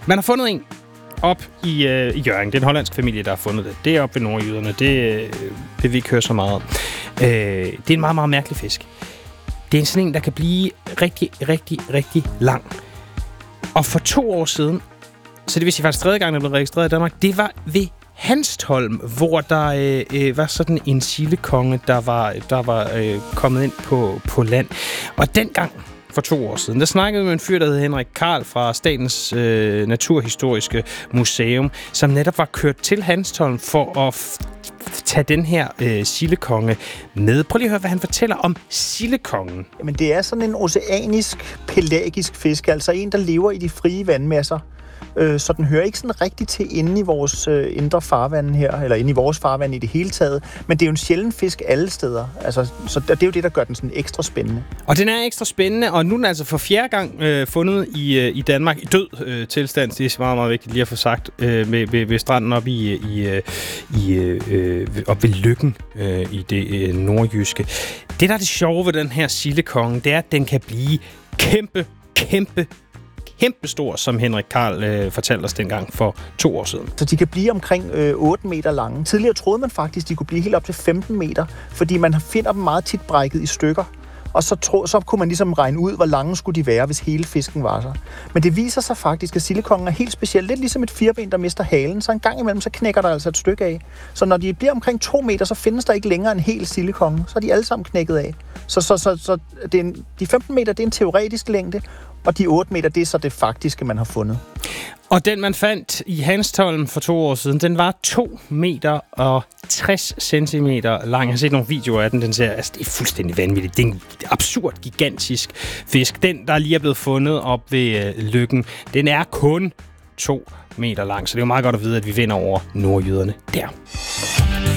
Man har fundet en op i Hjørring. Det er en hollandsk familie, der har fundet det. Det er oppe ved nordjyderne. Det vil vi ikke høre så meget om. Det er en meget, meget mærkelig fisk. Det er sådan en, der kan blive rigtig, rigtig, rigtig lang. Og for 2 år siden, så det vil sige faktisk 3. gang, der blev registreret i Danmark, det var ved Hanstholm, hvor der var sådan en sildekonge, der var kommet ind på land. Og dengang, for 2 år siden, der snakkede med en fyr, der hed Henrik Karl fra Statens Naturhistoriske Museum, som netop var kørt til Hanstholm for at tage den her sildekonge med. Prøv lige at høre, hvad han fortæller om sildekongen. Jamen, det er sådan en oceanisk, pelagisk fisk, altså en, der lever i de frie vandmasser. Så den hører ikke sådan rigtig til inde i vores indre farvand her, eller inde i vores farvand i det hele taget. Men det er jo en sjælden fisk alle steder. Altså, så det er jo det, der gør den sådan ekstra spændende. Og den er ekstra spændende, og nu er den altså for 4. gang fundet i Danmark i død tilstand. Det er meget, meget vigtigt lige at få sagt ved stranden op op ved Løkken i det nordjyske. Det, der er det sjove ved den her sildekonge, det er, at den kan blive kæmpe stor, som Henrik Karl fortalte os dengang for 2 år siden. Så de kan blive omkring 8 meter lange. Tidligere troede man faktisk, de kunne blive helt op til 15 meter, fordi man finder dem meget tit brækket i stykker. Og så kunne man ligesom regne ud, hvor lange skulle de være, hvis hele fisken var så. Men det viser sig faktisk, at sildekongen er helt speciel. Lidt ligesom et firben, der mister halen, så en gang imellem, så knækker der altså et stykke af. Så når de bliver omkring 2 meter, så findes der ikke længere en hel sildekonge. Så er de alle sammen knækket af. Så de 15 meter, det er en teoretisk længde, og de 8 meter, det er så det faktiske, man har fundet. Og den, man fandt i Hanstholm for 2 år siden, den var 2 meter og 60 centimeter lang. Jeg har set nogle videoer af den. Den ser, altså, det er fuldstændig vanvittigt. Det er en absurd, gigantisk fisk. Den, der lige er blevet fundet op ved Løkken, den er kun 2 meter lang. Så det er jo meget godt at vide, at vi vinder over nordjyderne der.